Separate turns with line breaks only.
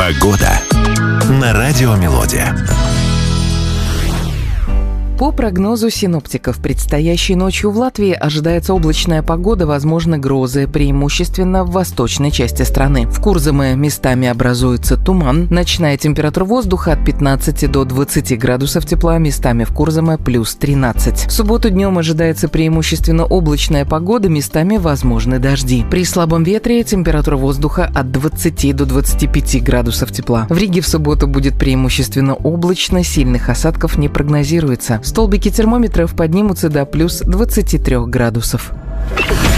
Погода на Радио Мелодия.
По прогнозу синоптиков, предстоящей ночью в Латвии ожидается облачная погода, возможны грозы, преимущественно в восточной части страны. В Курзаме местами образуется туман. Ночная температура воздуха от 15 до 20 градусов тепла, местами в Курзаме плюс 13. В субботу днем ожидается преимущественно облачная погода, местами возможны дожди. При слабом ветре температура воздуха от 20 до 25 градусов тепла. В Риге в субботу будет преимущественно облачно, сильных осадков не прогнозируется. Столбики термометров поднимутся до плюс 23 градусов.